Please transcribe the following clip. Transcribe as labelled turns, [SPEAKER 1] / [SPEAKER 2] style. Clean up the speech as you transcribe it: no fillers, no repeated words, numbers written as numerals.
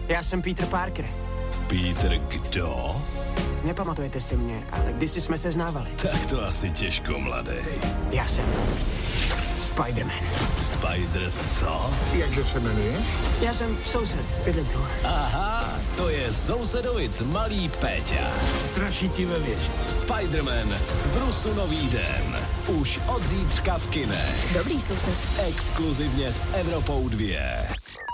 [SPEAKER 1] Já jsem Peter Parker.
[SPEAKER 2] Peter kdo?
[SPEAKER 1] Nepamatujete si mě, ale kdysi jsme se znávali.
[SPEAKER 2] Tak to asi těžko, mladej.
[SPEAKER 1] Já jsem Spider-Man.
[SPEAKER 2] Spider co?
[SPEAKER 3] Jakže se jmenuje?
[SPEAKER 1] Já jsem soused, bydlím tu.
[SPEAKER 2] Aha, to je sousedovic malý Péťa.
[SPEAKER 3] Straší ti ve věži.
[SPEAKER 2] Spider-Man z Brusu nový den. Už od zítřka v kinech.
[SPEAKER 4] Dobrý soused.
[SPEAKER 2] Exkluzivně s Evropou 2.